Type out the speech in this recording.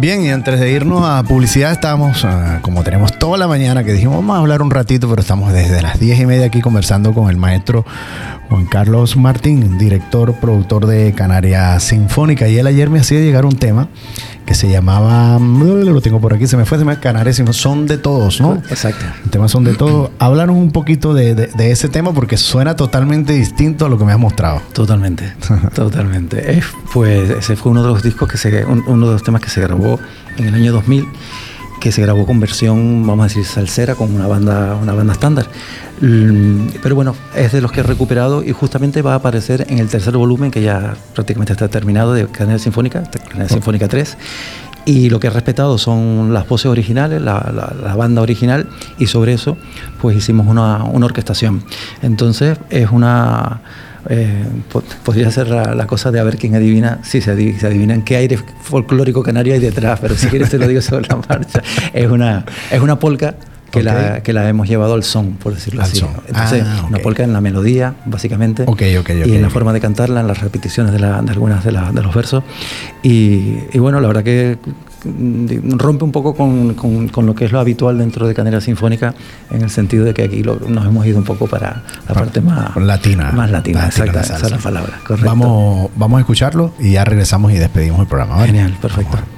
Bien, y antes de irnos a publicidad estábamos, como tenemos toda la mañana, que dijimos vamos a hablar un ratito, pero estamos desde las 10:30 aquí conversando con el maestro Juan Carlos Martín, director, productor de Canaria Sinfónica. Y él ayer me hacía llegar un tema que se llamaba, lo tengo por aquí, se me fue Canaria Sinfónica, Son de Todos, ¿no? Exacto. El tema Son de Todos. Háblanos un poquito de ese tema, porque suena totalmente distinto a lo que me has mostrado. Totalmente, totalmente. Pues ese fue uno de los discos uno de los temas que se grabó en el año 2000, que se grabó con versión, vamos a decir, salsera, con una banda estándar. Pero bueno, es de los que he recuperado y justamente va a aparecer en el tercer volumen, que ya prácticamente está terminado, de Canaria Sinfónica, Canaria Sinfónica 3. Y lo que he respetado son las voces originales, la banda original, y sobre eso pues hicimos una orquestación. Entonces es una... podría ser la cosa de a ver quién adivina, si se adivinan qué aire folclórico canario hay detrás, pero si quieres te lo digo sobre la marcha. Es una polka que la hemos llevado al son, por decirlo así. Son. Entonces, una polka en la melodía, básicamente, y en la forma de cantarla, en las repeticiones de algunas de los versos. Y bueno, la verdad que rompe un poco con lo que es lo habitual dentro de Canaria Sinfónica, en el sentido de que aquí nos hemos ido un poco para la parte más latina. Más latina, exacta, esa es la palabra, correcto. Vamos a escucharlo y ya regresamos y despedimos el programa, ¿vale? Genial, perfecto.